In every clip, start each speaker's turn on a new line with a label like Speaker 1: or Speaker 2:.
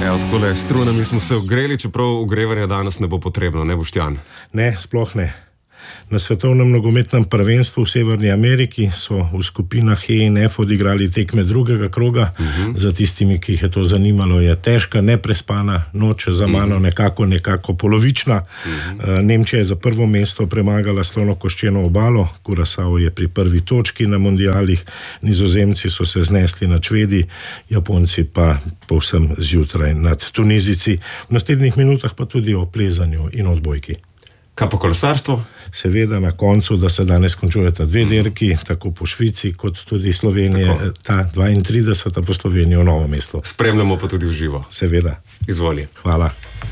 Speaker 1: Ja, odkole strunami smo se ogreli, čeprav ogrevanja danes ne bo potrebno, ne Boštjan?
Speaker 2: Ne, sploh ne. Na svetovnem nogometnem prvenstvu v Severni Ameriki so v skupinah E in F odigrali tekme drugega kroga. Za tistimi, ki jih je to zanimalo, je težka, neprespana noč, za mano nekako polovična. Nemčija je za prvo mesto premagala Slonokoščeno obalo, Kurasao je pri prvi točki na mundialih, Nizozemci so se znesli nad Švedi, Japonci pa povsem zjutraj nad Tunizici. V naslednjih minutah pa tudi o plezanju in odbojki.
Speaker 1: Kaj pa kolesarstvo?
Speaker 2: Seveda na koncu, da se danes končujeta dve dirki, tako po Švici kot tudi Slovenije, tako. Ta 32. po Slovenijo Novo mesto.
Speaker 1: Spremljamo pa tudi v živo.
Speaker 2: Seveda.
Speaker 1: Izvoli.
Speaker 2: Hvala.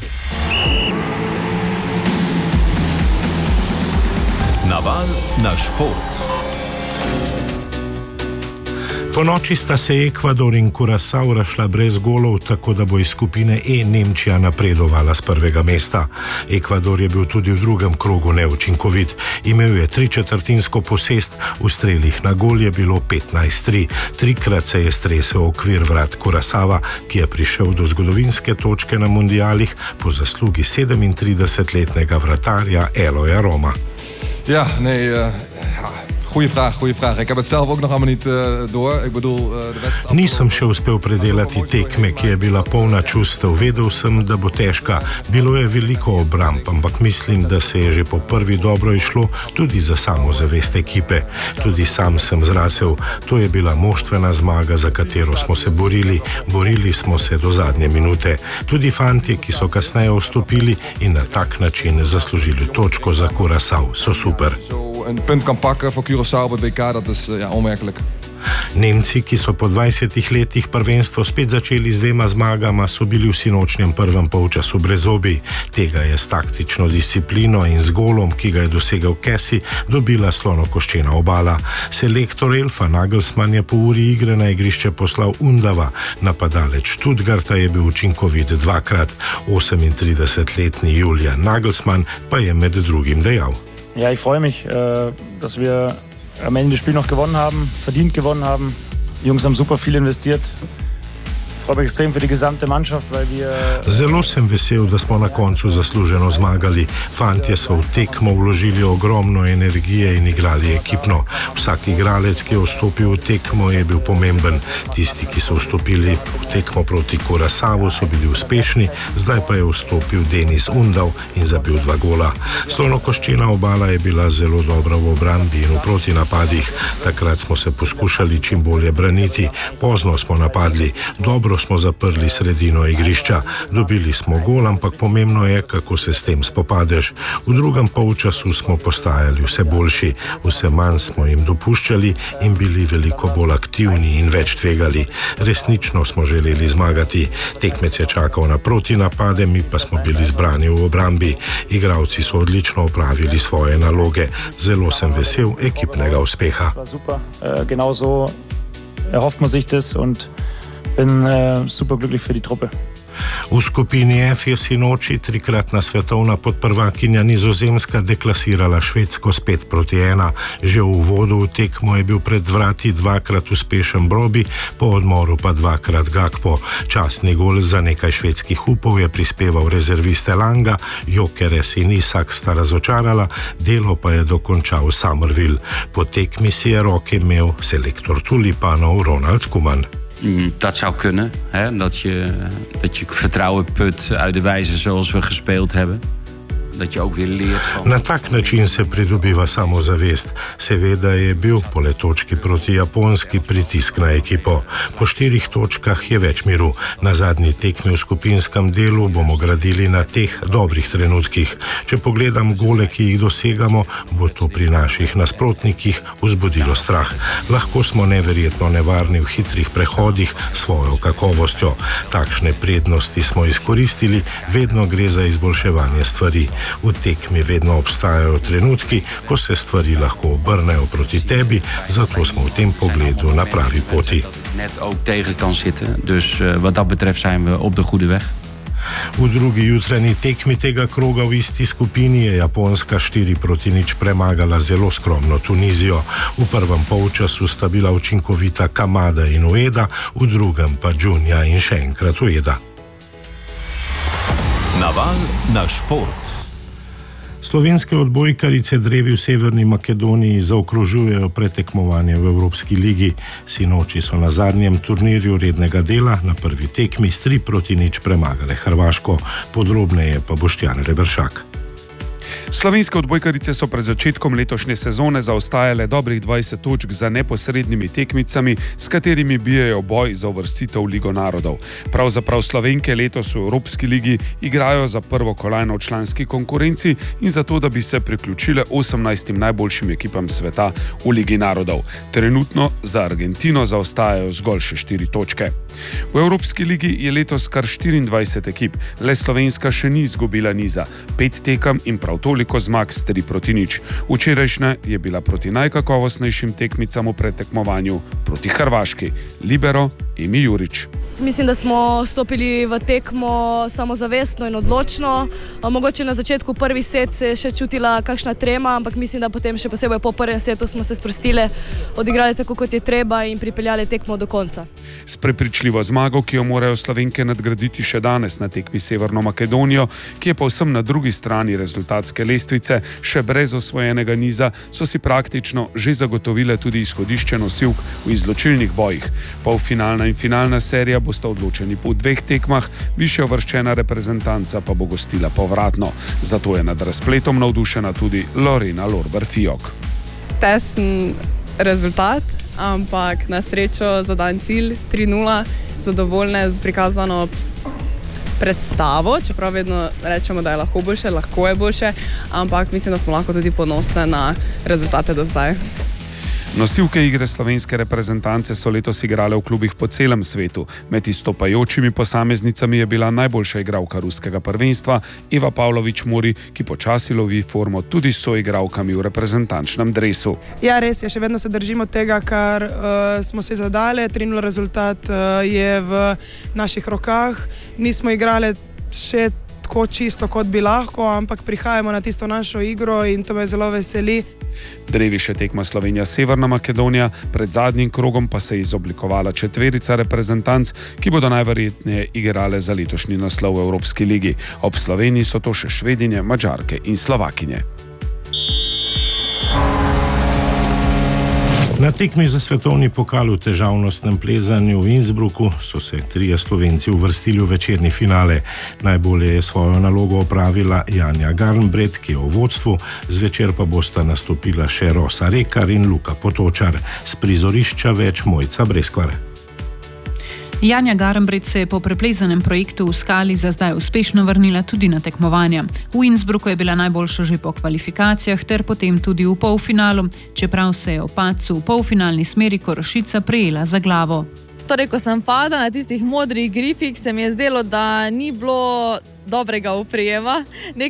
Speaker 3: Naval na šport.
Speaker 2: Po noči sta se Ekvador in Kurasao razšla brez golov, tako da bo iz skupine E Nemčija napredovala z prvega mesta. Ekvador je bil tudi v drugem krogu neučinkovit. Imel je 3/4 posest, v strelih na gol je bilo 15-3. Trikrat se je stresel okvir vrat Kurasava, ki je prišel do zgodovinske točke na mundialih po zaslugi 37-letnega vratarja Eloja Roma.
Speaker 4: Ja, nee, goeie vraag. Ik heb het zelf ook nog allemaal niet door. Ik bedoel, de wedstrijd...
Speaker 2: Nisem še uspel predelati tekme, ki je bila polna čustev. Vedel sem, da bo težka. Bilo je veliko obramb, ampak mislim, da se je že po prvi dobro išlo tudi za samozavest ekipe. Tudi sam sem zrasel. To je bila moštvena zmaga, za katero smo se borili. Borili smo se do zadnje minute. Tudi fantje, ki so kasneje vstopili in na tak način zaslužili točko za Kurasao, so super.
Speaker 4: Een punt kan pakken voor Curaçao op het WK, dat is onwerkelijk.
Speaker 2: Nemci, ki so po 20 letih prvenstvo spet začeli z 2 zmagama, so bili v sinočnjem prvem polčasu brezzobi. Tega je s taktično disciplino in z golom, ki ga je dosegel Kessi, dobila Slonokoščena obala. Selektor Elfa Nagelsmann je po uri igre na igrišče poslal Undava. Napadalec Stuttgarta je bil učinkovit dvakrat. 38-letni Julian Nagelsmann pa je med drugim dejal.
Speaker 5: Ja, ich freue mich, dass wir am Ende das Spiel noch gewonnen haben, verdient gewonnen haben. Die Jungs haben super viel investiert. Ich freue mich extrem für die gesamte Mannschaft, weil wir...
Speaker 2: Zelo sem vesel, da smo na koncu zasluženo zmagali. Fantje so v tekmo vložili ogromno energije in igrali ekipno. Vsak igralec, ki je vstopil v tekmo, je bil pomemben. Tisti, ki so vstopili v tekmo proti Kurasau, so bili uspešni, zdaj pa je vstopil Denis Undav in zabil 2 gola. Slonokoščena obala je bila zelo dobra v obrambi in v protinapadih. Takrat smo se poskušali čim bolje braniti. Pozno smo napadli. Dobro smo zaprli sredino igrišča. Dobili smo gol, ampak pomembno je, kako se s tem spopadeš. V drugem polčasu smo postajali vse boljši. Vse manj smo jim dopuščali in bili veliko bolj aktivni in več tvegali. Resnično smo želeli zmagati. Tekmec je čakal na protinapade, mi pa smo bili zbrani v obrambi. Igralci so odlično opravili svoje naloge. Zelo sem vesel ekipnega uspeha.
Speaker 5: Super, genau so erhofft man sich das und bin super glücklich für die Truppe.
Speaker 2: V skupini F je sinoči 3-kratna svetovna podprvakinja Nizozemska deklasirala Švedsko s 5-1. Že v uvodu v tekmo je bil pred vrati 2-krat uspešen Broby, po odmoru pa 2-krat Gakpo. Častni gol za nekaj švedskih upov je prispeval rezervist Elanga, Jokeres in Isak sta razočarala, delo pa je dokončal Summerville. Po tekmi si je roke imel selektor Tulipanov Ronald Koeman.
Speaker 6: Dat zou kunnen, hè? Dat je vertrouwen put uit de wijze zoals we gespeeld hebben. Dat je ook weer leert van...
Speaker 2: Na tak način se pridobiva samozavest. Seveda je bil poleg točki proti Japonski pritisk na ekipo. Po 4 točkah je več miru. Na zadnji tekmi v skupinskem delu bomo gradili na teh dobrih trenutkih. Če pogledam gole, ki jih dosegamo, bo to pri naših nasprotnikih vzbudilo strah. Lahko smo neverjetno nevarni v hitrih prehodih s svojo kakovostjo. Takšne prednosti smo izkoristili, vedno gre za izboljševanje stvari. V tekmi vedno obstajajo trenutki, ko se stvari lahko obrnejo proti tebi, zato smo v tem pogledu na pravi poti.
Speaker 6: Net ook tegen kan zitten, dus wat dat betreft zijn we op de goede weg.
Speaker 2: V drugi jutranji tekmi tega kroga v isti skupini je Japonska 4-0 premagala zelo skromno Tunizijo. V prvem polčasu sta bila učinkovita Kamada in Ueda, v drugem pa Džunja in še enkrat Ueda.
Speaker 3: Naval na šport.
Speaker 2: Slovenske odbojkarice drevi v Severni Makedoniji zaokrožujejo pretekmovanje v Evropski ligi. Sinoči so na zadnjem turnirju rednega dela na prvi tekmi s 3-0 premagale Hrvaško. Podrobneje pa Boštjan Reberšak.
Speaker 7: Slovenske odbojkarice so pred začetkom letošnje sezone zaostajale dobrih 20 točk za neposrednimi tekmicami, s katerimi bijejo boj za uvrstitev v Ligo narodov. Pravzaprav Slovenke letos v Evropski ligi igrajo za prvo kolajno v članski konkurenci in zato, da bi se priključile 18 najboljšim ekipam sveta v Ligi narodov. Trenutno za Argentino zaostajajo zgolj še 4 točke. V Evropski ligi je letos kar 24 ekip, le Slovenska še ni izgubila niza, 5 tekem in prav toliko zmag s 3-0. Včerajšnja je bila proti najkakovostnejšim tekmicam v pretekmovanju, proti Hrvaški, libero Emi Jurič.
Speaker 8: Mislim, da smo stopili v tekmo samozavestno in odločno. Mogoče na začetku prvi set se je še čutila kakšna trema, ampak mislim, da potem še posebej po prvem setu smo se sprostile, odigrali tako, kot je treba in pripeljali tekmo do konca.
Speaker 7: S prepričljivo zmago, ki jo morajo Slovenke nadgraditi še danes na tekmi Severno Makedonijo, ki je povsem na drugi strani rezultatske lestvice, še brez osvojenega niza, so si praktično že zagotovile tudi izhodišče nosilk v izločilnih bojih. Polfinalna in finalna serija bosta odločeni po 2 tekmah, višje uvrščena reprezentanca pa bo gostila povratno. Zato je nad razpletom navdušena tudi Lorena Lorber-Fiok.
Speaker 9: Tesen rezultat, ampak na srečo za dan cilj 3-0, zadovoljne z prikazano predstavo, čeprav vedno rečemo, da je lahko je boljše, ampak mislim, da smo lahko tudi ponosne na rezultate do zdaj.
Speaker 7: Nosilke igre slovenske reprezentance so letos igrale v klubih po celem svetu. Med izstopajočimi posameznicami je bila najboljša igralka ruskega prvenstva Eva Pavlović-Muri, ki počasi lovi formo tudi s soigralkami v reprezentančnem dresu.
Speaker 10: Ja, res je, še vedno se držimo tega, kar smo si zadali. 3-0 rezultat je v naših rokah. Nismo igrali še tako čisto, kot bi lahko, ampak prihajamo na tisto našo igro in to me zelo veseli.
Speaker 7: Drevi še tekma Slovenija-Severna Makedonija, pred zadnjim krogom pa se je izoblikovala 4 reprezentanc, ki bodo najverjetneje igrale za letošnji naslov v Evropski ligi. Ob Sloveniji so to še Švedinje, Madžarke in Slovakinje.
Speaker 2: Na tekmi za svetovni pokal v težavnostnem plezanju v Innsbrucku so se 3 Slovenci uvrstili v večerni finale. Najbolje je svojo nalogo opravila Janja Garnbret, ki je v vodstvu, zvečer pa bosta nastopila še Rosa Rekar in Luka Potočar. S prizorišča več Mojca Breskvar.
Speaker 11: Janja Garnbret se je po preplezanem projektu v skali za zdaj uspešno vrnila tudi na tekmovanja. V Innsbrucku je bila najboljša že po kvalifikacijah ter potem tudi v polfinalu, čeprav se je o padcu v polfinalni smeri Korošica prejela za glavo.
Speaker 12: Torej, ko sem padla na tistih modrih grifih, se mi je zdelo, da ni bilo dobrega oprijema.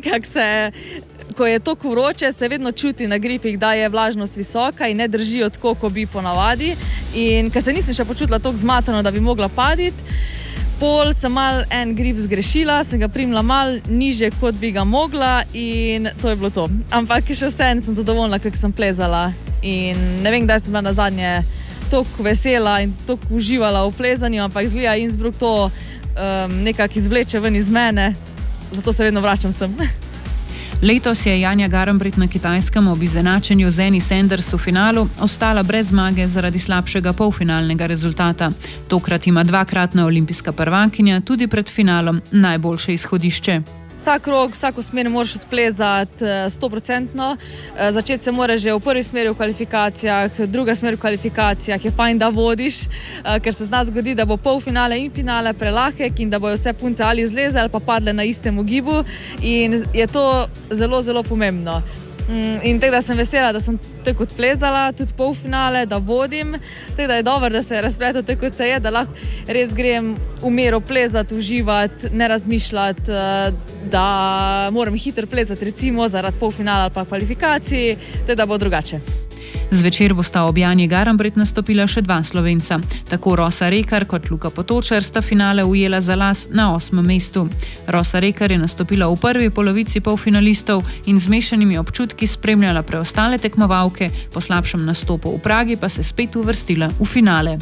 Speaker 12: Ko je toliko vroče, se vedno čuti na grifih, da je vlažnost visoka in ne držijo tako, kot bi ponavadi. In ker se nisem še počutila toliko zmatano, da bi mogla paditi, pol sem mal en grif zgrešila, sem ga primila mal niže, kot bi ga mogla in to je bilo to. Ampak še vseeno sem zadovoljna, kako sem plezala in ne vem, kdaj sem bila nazadnje toliko vesela in toliko uživala v plezanju, ampak zgleda Innsbruck to nekako izvleče ven iz mene, zato se vedno vračam sem.
Speaker 11: Letos je Janja Garnbret na Kitajskem ob izenačenju z Annie Sanders v finalu ostala brez zmage zaradi slabšega polfinalnega rezultata. Tokrat ima 2-kratna olimpijska prvakinja tudi pred finalom najboljše izhodišče.
Speaker 12: Vsak krog, vsako smer moraš odplezati 100%. Začeti se mora že v prvi smeri v kvalifikacijah, druga smer v kvalifikacijah je fajn, da vodiš, ker se zna zgodi, da bo polfinale in finale prelahek in da bojo vse punce ali zleze ali pa padle na istem ugibu in je to zelo, zelo pomembno. In tako da sem vesela, da sem tako odplezala, tudi polfinale, da vodim, tako da je dobro, da se je razpletel tako, kot se je, da lahko res grem v miru plezati, uživati, ne razmišljati, da moram hitro plezati, recimo zaradi polfinala ali pa kvalifikacij, tako da bo drugače.
Speaker 11: Zvečer bosta ob Janji Garnbret nastopila še 2 Slovenca. Tako Rosa Rekar kot Luka Potočar sta finale ujela za las na 8. mestu. Rosa Rekar je nastopila v prvi polovici polfinalistov in z mešanimi občutki spremljala preostale tekmovalke, po slabšem nastopu v Pragi pa se spet uvrstila v finale.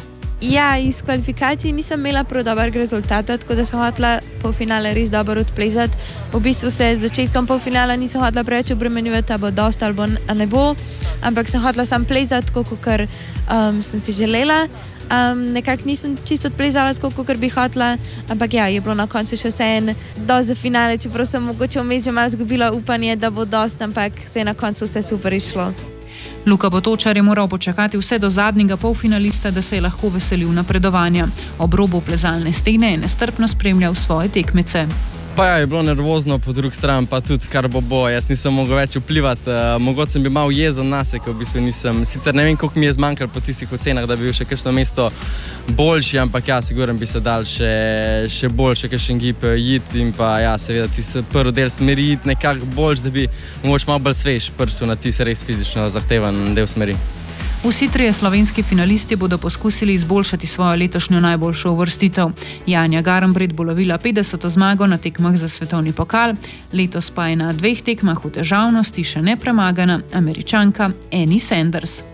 Speaker 13: Ja, iz kvalifikacij nisem imela prav dobrega rezultata, tako da sem hotela polfinale res dobro odplezati. V bistvu se z začetkom polfinala nisem hotela preveč obremenjevati, da bo dosta ali bo ne bo, ampak sem hotela sam plezati, tako kot sem si želela. Nekako nisem čisto odplezala, tako kot bi hotela, ampak ja, je bilo na koncu še vseeno dosti za finale, čeprav sem mogoče vmes že malo izgubila upanje, da bo dosti, ampak se je na koncu vse super išlo.
Speaker 11: Luka Botočar je moral počakati vse do zadnjega polfinalista, da se je lahko veselil napredovanja. Ob robu plezalne stene je nestrpno spremljal svoje tekmece.
Speaker 14: Pa ja, je bilo nervozno, po drugi strani pa tudi kar bo. Jaz nisem mogel več vplivati, mogoče sem bil malo jezen nase, ker v bistvu nisem, sicer ne vem, koliko mi je zmanjkalo po tistih ocenah, da bi bil še kakšno mesto boljši, ampak ja, sigurno bi se dal še boljše, kakšen gib jiti in pa ja, seveda tisti prvi del smeri jiti nekako boljš, da bi mogoče malo bolj svež prsu na tisti res fizično zahteven del smeri.
Speaker 11: Vsi trije slovenski finalisti bodo poskusili izboljšati svojo letošnjo najboljšo uvrstitev. Janja Garnbret bo lovila 50. zmago na tekmah za svetovni pokal, letos pa je na 2 tekmah v težavnosti še nepremagana Američanka Annie Sanders.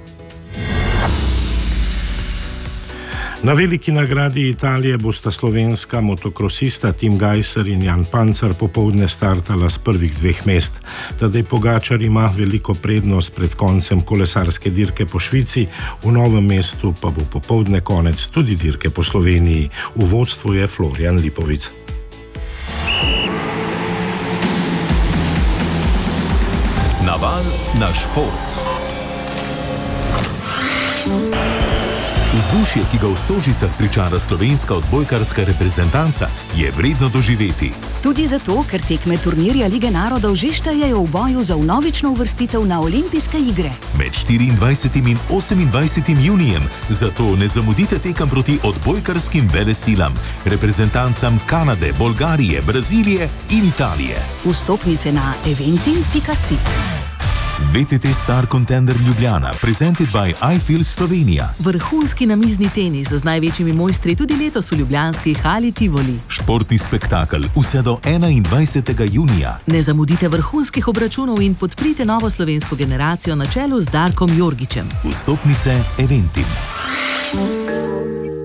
Speaker 2: Na veliki nagradi Italije bosta slovenska motokrosista Tim Gajser in Jan Pancar popoldne startala z prvih 2 mest. Tadej Pogačar ima veliko prednost pred koncem kolesarske dirke po Švici, v Novem mestu pa bo popoldne konec tudi dirke po Sloveniji. V vodstvu je Florian Lipovic.
Speaker 3: Naval na šport. Vzdušje, ki ga v Stožicah pričara slovenska odbojkarska reprezentanca, je vredno doživeti.
Speaker 15: Tudi zato, ker tekme turnirja Lige narodov že štejejo v boju za vnovično uvrstitev na olimpijske igre.
Speaker 3: Med 24. in 28. junijem, zato ne zamudite tekem proti odbojkarskim velesilam, reprezentancam Kanade, Bolgarije, Brazilije in Italije.
Speaker 15: Vstopnice na eventim.si.
Speaker 3: VTT Star Contender Ljubljana, presented by iFeel Slovenija.
Speaker 16: Vrhunski namizni tenis z največjimi mojstri tudi letos v ljubljanski hali Tivoli.
Speaker 3: Športni spektakel vse do 21. junija.
Speaker 16: Ne zamudite vrhunskih obračunov in podprite novo slovensko generacijo na čelu z Darkom Jorgičem.
Speaker 3: Vstopnice Eventim.